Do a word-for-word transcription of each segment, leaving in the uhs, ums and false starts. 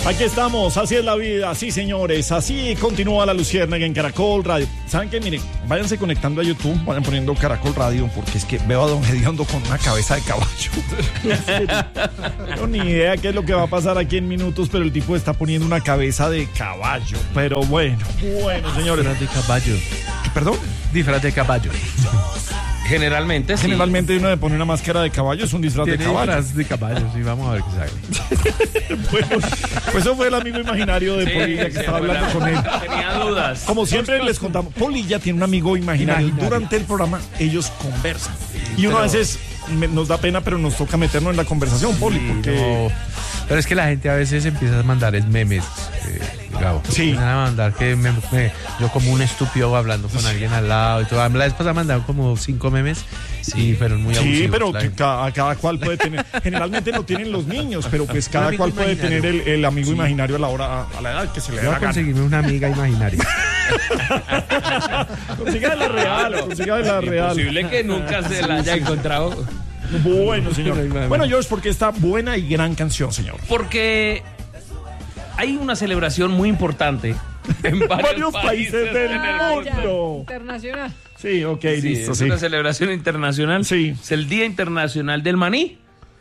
Aquí estamos, así es la vida, sí señores, así continúa la Luciérnaga en Caracol Radio. ¿Saben qué? Miren, váyanse conectando a YouTube, vayan poniendo Caracol Radio, porque es que veo a don Gediondo con una cabeza de caballo. No tengo ni idea qué es lo que va a pasar aquí en minutos, pero el tipo está poniendo una cabeza de caballo. Pero bueno, bueno señores. Disfraz de caballo. ¿Perdón? Disfraz de caballo. Generalmente sí. Generalmente uno le pone una máscara de caballo, es un disfraz de caballo. Disfraz de caballo, sí, vamos a ver qué sale. Bueno, pues eso fue el amigo imaginario de Sí, Polilla que sí, estaba bueno, hablando con él. Tenía dudas. Como siempre les contamos, Polilla tiene un amigo imaginario. Imaginario. Durante el programa ellos conversan. Y uno a veces me- nos da pena, pero nos toca meternos en la conversación, Poli, Sí, porque... no. Pero es que la gente a veces empieza a mandar es memes, eh, Gabo. Sí. Empiezan a mandar que me- me- yo como un estúpido hablando con alguien al lado y todo. La vez pasada mandaron como cinco memes y fueron muy abusivos. Sí, pero la que gente. cada, cada cual puede tener. Generalmente lo tienen los niños, pero pues cada amigo cual puede imaginario. tener el, el amigo imaginario a la hora, a la edad que se le dé Voy la a gana. conseguirme una amiga imaginaria. Consiga de la real, consiga de la real. Posible que nunca se la haya encontrado. Bueno, señor. Bueno, George, porque esta buena y gran canción, señor. Porque hay una celebración muy importante en varios, Varios países del en el mundo. Internacional. Sí, ok, Sí, listo, es sí. una celebración internacional. Sí. Es el Día Internacional del Maní.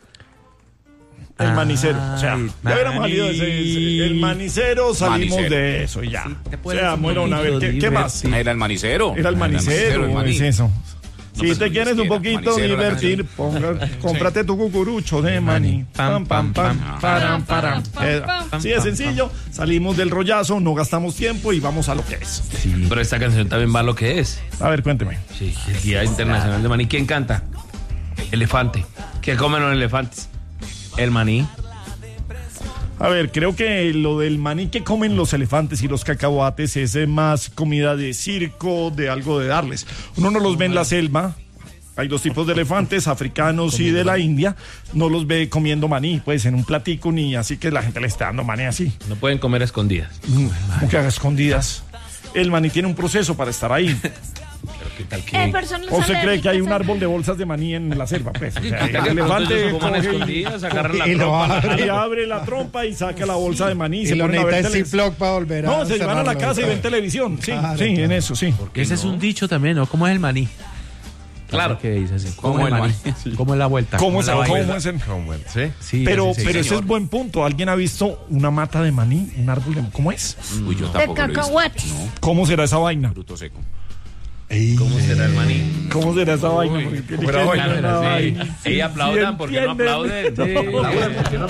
El manicero. O sea, Ay, ya hubiéramos salido de ese, ese- el manicero, salimos Manicero. de eso y ya. te O puedes sea, un bueno, a ver, ¿qué, qué más? divertir. Era el manicero. Era el manicero, el maní. es eso. Si pues, te ni quieres un siquiera, poquito manicero, la divertir, ponga, cómprate tu cucurucho de maní. Pam, pam, pam, param, param. Eh, Así de sencillo, salimos del rollazo, no gastamos tiempo y vamos a lo que es. Sí. Pero esta canción también va a lo que es. A ver, cuénteme. Sí, el Día Internacional del Maní. ¿Quién canta? Elefante. ¿Qué comen los elefantes? El maní. A ver, creo que lo del maní que comen los elefantes y los cacahuates es eh, más comida de circo, de algo de darles. Uno no los ve en la selva. Hay dos tipos de elefantes, africanos y de la India. No los ve comiendo maní, pues en un platico ni así que la gente le está dando maní así. No pueden comer a escondidas. Como que haga escondidas. El maní tiene un proceso para estar ahí. Pero qué tal Eh, que... personas ¿O se cree que hay un alérgicas árbol de bolsas de maní en la selva? Pues, o sea, ¿Qué tal el que elefante ellos coman a coge y- escondidas, agarran la y lo trompa, la abre. y jalan? abre la trompa y saca la bolsa de maní. Y se lo ponen a ver necesita en tele- Ziploc para volver a No, se van a la cerrarlo. casa y ven televisión. Sí, Claro, sí, claro. en eso, sí. Ese es un dicho también, ¿no? ¿Cómo es el maní? Claro. ¿Qué dice así? ¿Cómo ¿Cómo el el maní? maní? ¿Cómo es la vuelta? ¿Cómo, es se, la cómo vaina? es en- ¿Sí? Sí, Pero, sí, sí, pero ese señor. es buen punto. ¿Alguien ha visto una mata de maní? Un árbol de... ¿Cómo es? Uy, yo de tampoco lo he visto. cacahuates. No, ¿Cómo será esa vaina? fruto seco. ¿Cómo será el maní? ¿Cómo será esa vaina? Porque tiene que ser una Sí. vaina. Ey, aplaudan, ¿por qué no entienden? aplauden?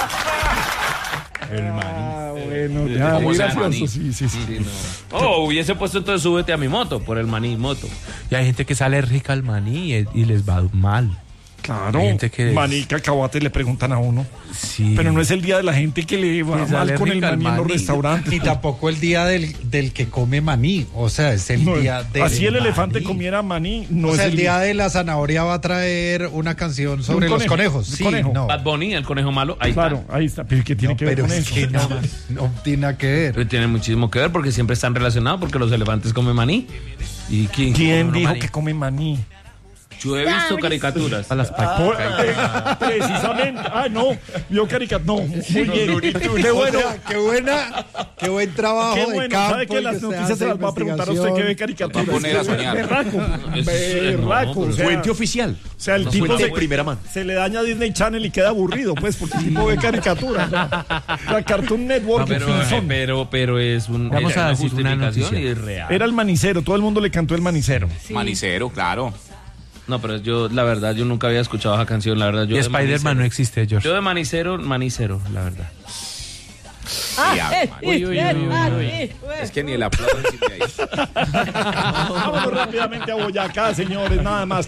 Ah, bueno, ya, ¿Cómo muy será gracioso. maní? Sí, sí, sí. Oh, hubiese puesto entonces súbete a mi moto, por el maní moto. Y hay gente que sale rica al maní y, y les va mal. Claro, Hay gente que- maní, cacahuate le preguntan a uno. Sí. Pero no es el día de la gente que le va Que mal sale con el rica el maní en los maní. restaurantes. Ni tampoco el día del, del que come maní. O sea, es el No, día del así el elefante maní. comiera maní, no O es sea, el el día de la zanahoria va a traer una canción sobre Un los conejo, conejos. un Sí, conejo. no. Bad Bunny, el conejo malo, ahí Claro, está. ahí está. Pero ¿qué tiene No, que ver pero con es eso? que no, no tiene nada que ver. Pero tiene muchísimo que ver porque siempre están relacionados porque los elefantes comen maní. ¿Y quién, ¿Quién come dijo maní? que come maní? Yo he visto caricaturas. A las pa- Por- eh, precisamente. Ah, no. Vio caricatura. No, muy bien. Qué O bueno. sea, qué buena, qué buen trabajo Qué de bueno. campo. ¿Sabe que y las se noticias hace se las va a preguntar a usted que ve caricaturas? Va a poner a soñar. Berraco. Eso es- Berraco. no, o sea, Fuente oficial. O sea, el No, tipo fuente se, de primera mano. se le daña a Disney Channel y queda aburrido, pues, porque el tipo ve caricaturas. ¿No? La Cartoon Network, No, pero, en fin, eh, son. pero, pero es un, Vamos es a una decir una justificación noticia. y es real. Era el manicero, todo el mundo le cantó el manicero. Manicero, claro. No, pero yo, la verdad, yo nunca había escuchado esa canción, la verdad. Yo Y de Spider-Man no manicero- existe, George. Yo de manicero, manicero, la verdad. Ya, man. Uy, uy, uy, uy. Es que ni el aplauso existe ahí. Vámonos rápidamente a Boyacá, señores, nada más.